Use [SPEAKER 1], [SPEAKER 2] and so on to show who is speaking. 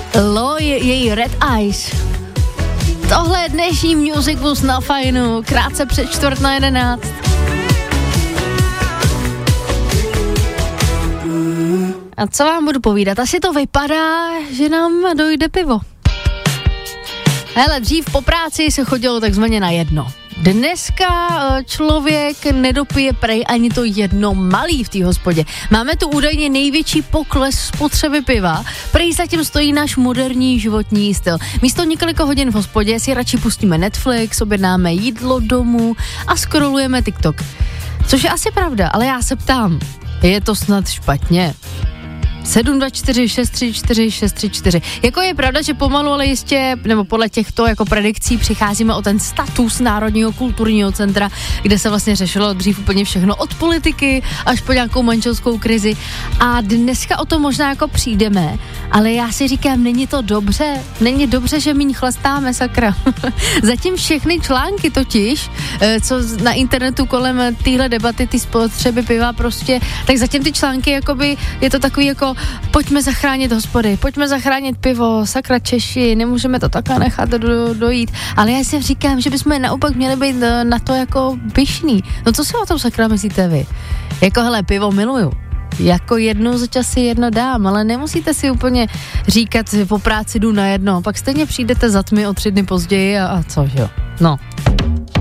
[SPEAKER 1] Loy, její Red Eyes. Tohle je dnešní Music Bus na Fajnu, krátce před 10:45. A co vám budu povídat? Asi to vypadá, že nám dojde pivo. Hele, dřív po práci se chodilo takzvaně na jedno. Dneska člověk nedopije prej ani to jedno malý v té hospodě. Máme tu údajně největší pokles spotřeby piva. Prej zatím stojí náš moderní životní styl. Místo několika hodin v hospodě si radši pustíme Netflix, objednáme jídlo domů a scrollujeme TikTok. Což je asi pravda, ale já se ptám, je to snad špatně? 724 634 634. Jako je pravda, že pomalu, ale jistě, nebo podle těchto jako predikcí přicházíme o ten status Národního kulturního centra, kde se vlastně řešilo dřív úplně všechno od politiky až po nějakou manželskou krizi. A dneska o to možná jako přijdeme, ale já si říkám, není to dobře? Není dobře, že míň chlastáme, sakra. Zatím všechny články totiž, co na internetu kolem téhle debaty, ty spotřeby piva prostě, tak zatím ty články jakoby, je to takový jako pojďme zachránit hospody, pojďme zachránit pivo, sakra Češi, nemůžeme to takhle nechat dojít. Ale já si říkám, že bychom naopak měli být na to jako pyšný. No co si o tom sakra myslíte vy? Jako hele, pivo miluju. Jako jednou za čas si jedno dám, ale nemusíte si úplně říkat, že po práci jdu na jedno, pak stejně přijdete za tmy o 3 dny později a co, jo? No,